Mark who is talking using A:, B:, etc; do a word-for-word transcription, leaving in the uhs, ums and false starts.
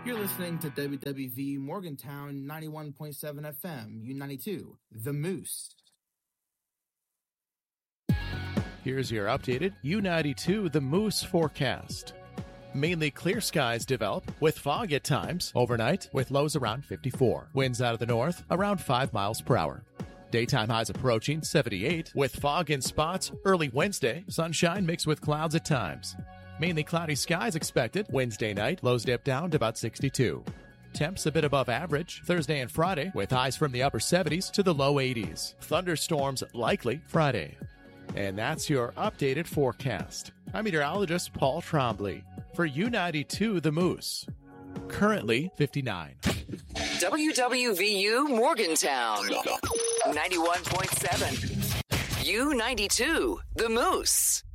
A: You're listening to W W V Morgantown ninety-one point seven F M, U ninety-two, The Moose.
B: Here's your updated U ninety-two The Moose forecast. Mainly clear skies develop with fog at times overnight with lows around fifty-four. Winds out of the north around five miles per hour. Daytime highs approaching seventy-eight with fog in spots early Wednesday. Sunshine mixed with clouds at times. Mainly cloudy skies expected Wednesday night. Lows dip down to about sixty-two. Temps a bit above average Thursday and Friday with highs from the upper seventies to the low eighties. Thunderstorms likely Friday. And that's your updated forecast. I'm meteorologist Paul Trombley for U ninety-two The Moose. Currently fifty-nine.
C: W W V U Morgantown ninety-one point seven. U ninety-two The Moose.